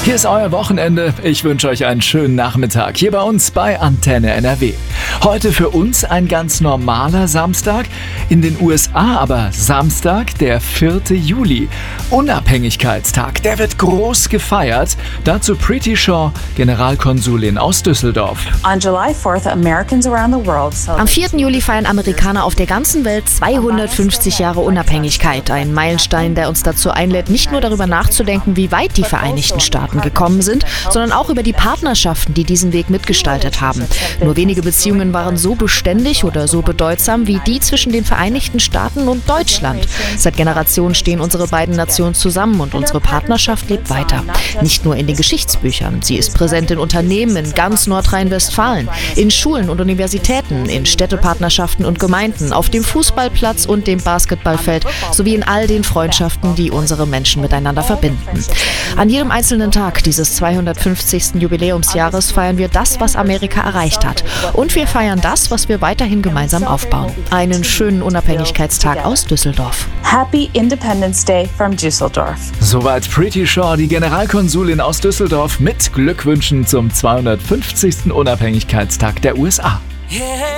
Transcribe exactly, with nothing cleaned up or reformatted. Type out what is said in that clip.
Hier ist euer Wochenende. Ich wünsche euch einen schönen Nachmittag hier bei uns bei Antenne N R W. Heute für uns ein ganz normaler Samstag, in den U S A aber Samstag, der vierte Juli. Unabhängigkeitstag, der wird groß gefeiert. Dazu Preeti Shaw, Generalkonsulin aus Düsseldorf. On July fourth, Americans around the world celebrate. Am vierten Juli feiern Amerikaner auf der ganzen Welt zweihundertfünfzig Jahre Unabhängigkeit. Ein Meilenstein, der uns dazu einlädt, nicht nur darüber nachzudenken, wie weit die Vereinigten Staaten gekommen sind, sondern auch über die Partnerschaften, die diesen Weg mitgestaltet haben. Nur wenige Beziehungen waren so beständig oder so bedeutsam wie die zwischen den Vereinigten Staaten und Deutschland. Seit Generationen stehen unsere beiden Nationen zusammen und unsere Partnerschaft lebt weiter. Nicht nur in den Geschichtsbüchern. Sie ist präsent in Unternehmen in ganz Nordrhein-Westfalen, in Schulen und Universitäten, in Städtepartnerschaften und Gemeinden, auf dem Fußballplatz und dem Basketballfeld sowie in all den Freundschaften, die unsere Menschen miteinander verbinden. An jedem einzelnen Tag dieses zweihundertfünfzigsten Jubiläumsjahres feiern wir das, was Amerika erreicht hat. Und wir feiern das, was wir weiterhin gemeinsam aufbauen. Einen schönen Unabhängigkeitstag aus Düsseldorf. Happy Independence Day from Düsseldorf. Soweit Preeti Shaw, die Generalkonsulin aus Düsseldorf, mit Glückwünschen zum zweihundertfünfzigsten Unabhängigkeitstag der U S A.